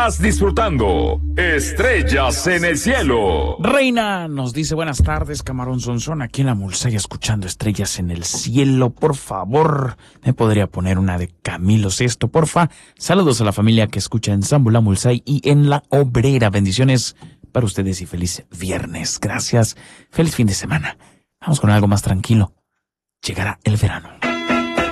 Estás disfrutando Estrellas en el Cielo. Reina nos dice buenas tardes, Camarón Sonsón, aquí en la Mulsaya escuchando Estrellas en el Cielo. Por favor, ¿me podría poner una de Camilo Sesto, porfa? Saludos a la familia que escucha en Zambula, Mulsay y en La Obrera. Bendiciones para ustedes y feliz viernes. Gracias. Feliz fin de semana. Vamos con algo más tranquilo. Llegará el verano.